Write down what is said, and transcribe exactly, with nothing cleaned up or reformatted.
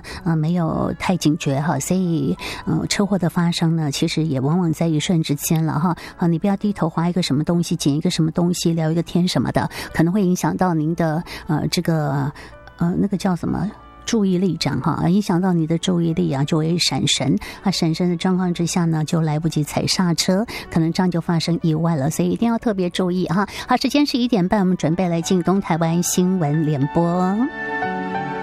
呃没有太警觉哈，所以呃车祸的发生呢，其实也往往在一瞬之间了哈。啊，你不要低头划一个什么东西，捡一个什么东西，聊一个天什么的，可能会影响到您的呃这个呃那个叫什么？注意力这样哈，影响到你的注意力啊，就会闪神啊，闪神的状况之下呢，就来不及踩刹车，可能这样就发生意外了，所以一定要特别注意哈。好，时间是一点半，我们准备来进东台湾新闻联播。